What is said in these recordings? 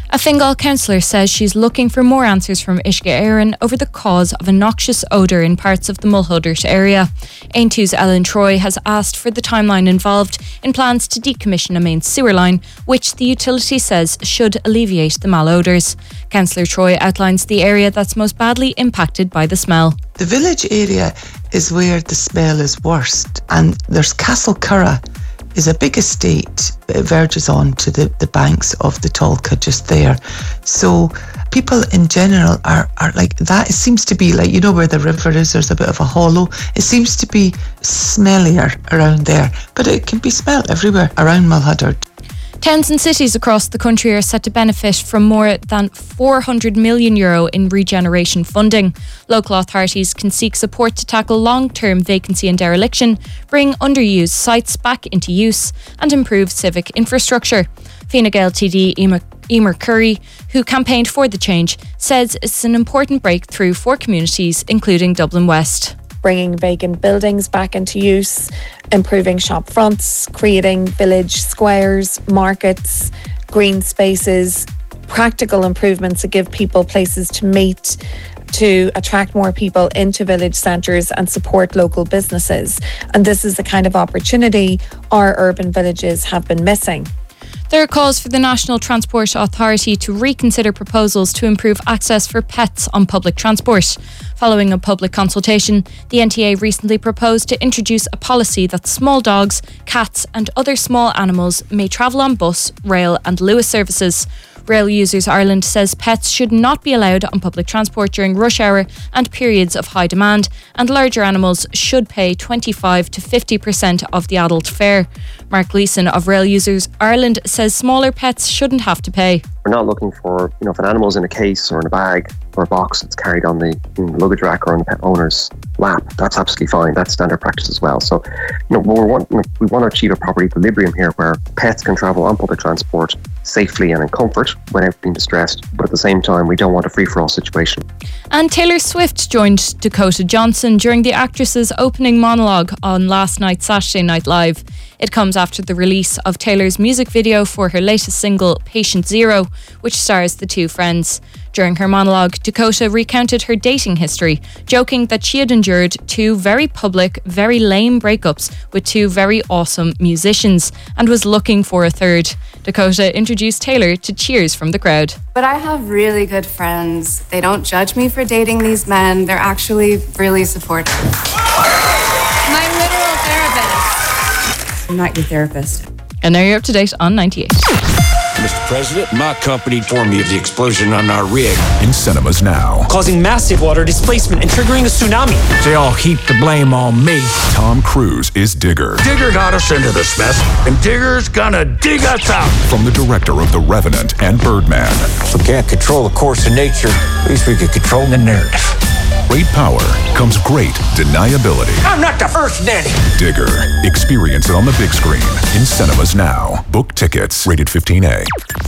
A Fingal councillor says she's looking for more answers from Uisce Éireann over the cause of a noxious odour in parts of the Mulhuddart area. Aontú's Ellen Troy has asked for the timeline involved in plans to decommission a main sewer line, which the utility says should alleviate the malodours. Councillor Troy outlines the area that's most badly impacted by the smell. The village area is where the smell is worst, and there's Castle Curragh is a big estate. It verges on to the banks of the Tolka just there. So people in general are like that. It seems to be like, you know where the river is, there's a bit of a hollow. It seems to be smellier around there, but it can be smelled everywhere around Mulhuddart. Towns and cities across the country are set to benefit from more than €400 million in regeneration funding. Local authorities can seek support to tackle long-term vacancy and dereliction, bring underused sites back into use and improve civic infrastructure. Fine Gael TD Emer Curry, who campaigned for the change, says it's an important breakthrough for communities, including Dublin West. Bringing vacant buildings back into use, improving shop fronts, creating village squares, markets, green spaces, practical improvements that give people places to meet, to attract more people into village centres and support local businesses. And this is the kind of opportunity our urban villages have been missing. There are calls for the National Transport Authority to reconsider proposals to improve access for pets on public transport. Following a public consultation, the NTA recently proposed to introduce a policy that small dogs, cats and other small animals may travel on bus, rail and Luas services. Rail Users Ireland says pets should not be allowed on public transport during rush hour and periods of high demand, and larger animals should pay 25 to 50% of the adult fare. Mark Gleeson of Rail Users Ireland says smaller pets shouldn't have to pay. We're not looking for, if an animal's in a case or in a bag or a box that's carried on the luggage rack or on the pet owner's lap, that's absolutely fine. That's standard practice as well. So, we want to achieve a proper equilibrium here where pets can travel on public transport safely and in comfort without being distressed, but at the same time we don't want a free-for-all situation. And Taylor Swift joined Dakota Johnson during the actress's opening monologue on last night's Saturday Night Live. It comes after the release of Taylor's music video for her latest single, Patient Zero, which stars the two friends. During her monologue, Dakota recounted her dating history, joking that she had endured two very public, very lame breakups with two very awesome musicians and was looking for a third. Dakota introduced Taylor to cheers from the crowd. But I have really good friends. They don't judge me for dating these men. They're actually really supportive. My literal therapist. Nightly therapist. And now you're up to date on 98. Mr. President, my company informed me of the explosion on our rig. In cinemas now. Causing massive water displacement and triggering a tsunami. They all heap the blame on me. Tom Cruise is Digger. Digger got us into this mess, and Digger's gonna dig us out. From the director of The Revenant and Birdman. If we can't control the course of nature, at least we can control the narrative. Great power comes great deniability. I'm not the first nanny. Digger. Experience it on the big screen. In cinemas now. Book tickets. Rated 15A.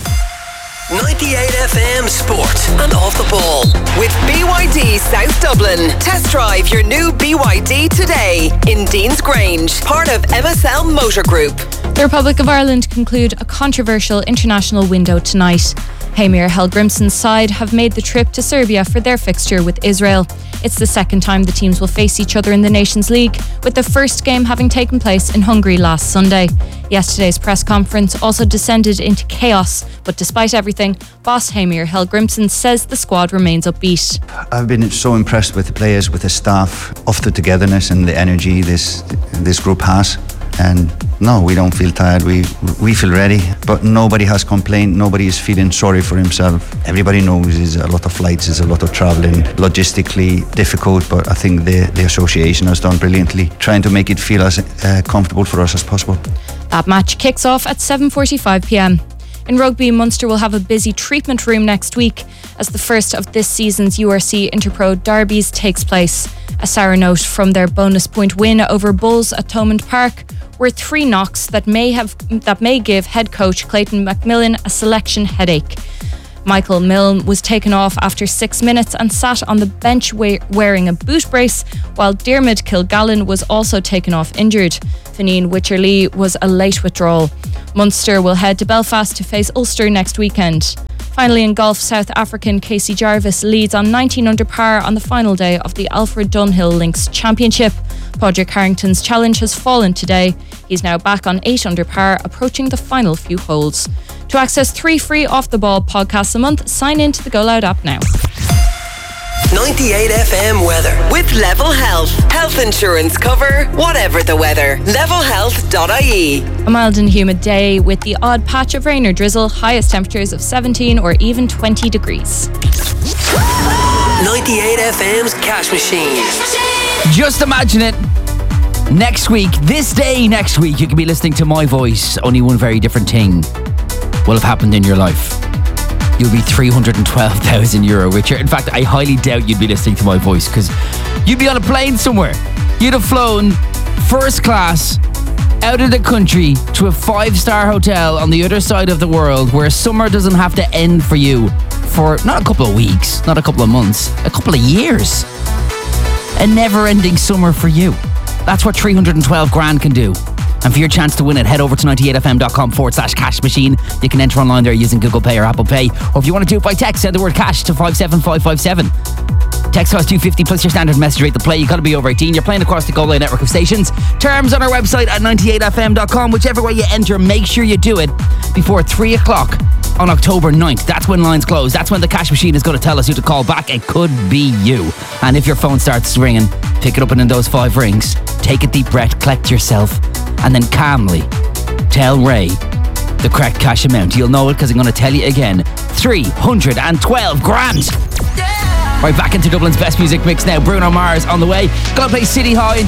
98 FM Sport and Off the Ball with BYD South Dublin. Test drive your new BYD today in Dean's Grange, part of MSL Motor Group. The Republic of Ireland conclude a controversial international window tonight. Heimir Hallgrímsson's side have made the trip to Serbia for their fixture with Israel. It's the second time the teams will face each other in the Nations League, with the first game having taken place in Hungary last Sunday. Yesterday's press conference also descended into chaos, but despite everything, boss Heimir Hallgrímsson says the squad remains upbeat. I've been so impressed with the players, with the staff, of the togetherness and the energy this group has. And no, we don't feel tired. We feel ready, but nobody has complained. Nobody is feeling sorry for himself. Everybody knows there's a lot of flights, there's a lot of traveling, logistically difficult, but I think the association has done brilliantly, trying to make it feel as comfortable for us as possible. That match kicks off at 7:45 p.m. In rugby, Munster will have a busy treatment room next week as the first of this season's URC Interpro derbies takes place. A sour note from their bonus point win over Bulls at Thomond Park were 3 knocks that may give head coach Clayton McMillan a selection headache. Michael Milne was taken off after 6 minutes and sat on the bench wearing a boot brace, while Diarmuid Kilgallen was also taken off injured. Fineen Wycherley was a late withdrawal. Munster will head to Belfast to face Ulster next weekend. Finally in golf, South African Casey Jarvis leads on 19 under par on the final day of the Alfred Dunhill Links Championship. Padraig Harrington's challenge has fallen today. He's now back on 8 under par, approaching the final few holes. To access 3 free Off the Ball podcasts a month, sign in to the Go Loud app now. 98 FM weather with Level Health. Health insurance cover, whatever the weather. Levelhealth.ie. A mild and humid day with the odd patch of rain or drizzle, highest temperatures of 17 or even 20 degrees. 98 FM's Cash Machine. Just imagine it. Next week, this day next week, you could be listening to my voice. Only one very different thing will have happened in your life. You'll be €312,000 richer. In fact, I highly doubt you'd be listening to my voice, because you'd be on a plane somewhere. You'd have flown first class out of the country to a 5-star hotel on the other side of the world, where summer doesn't have to end for you for not a couple of weeks, not a couple of months, a couple of years. A never-ending summer for you. That's what 312 grand can do. And for your chance to win it, head over to 98fm.com/cash machine. You can enter online there using Google Pay or Apple Pay. Or if you want to do it by text, send the word cash to 57557. Text cost $2.50 plus your standard message rate to play. You've got to be over 18. You're playing across the Go Loud network of stations. Terms on our website at 98fm.com. Whichever way you enter, make sure you do it before 3 o'clock on October 9th. That's when lines close. That's when the cash machine is going to tell us who to call back. It could be you. And if your phone starts ringing, pick it up, and in those 5 rings, take a deep breath, collect yourself, and then calmly tell Ray the correct cash amount. You'll know it because I'm going to tell you again. 312 grand. Right, back into Dublin's best music mix now. Bruno Mars on the way. Gonna play City High.